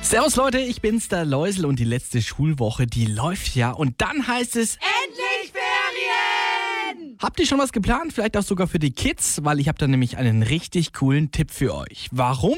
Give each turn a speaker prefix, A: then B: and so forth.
A: Servus Leute, ich bin's, der Läusel, und die letzte Schulwoche, die läuft ja. Und dann heißt es...
B: Endlich Ferien!
A: Habt ihr schon was geplant? Vielleicht auch sogar für die Kids? Weil ich habe da nämlich einen richtig coolen Tipp für euch. Warum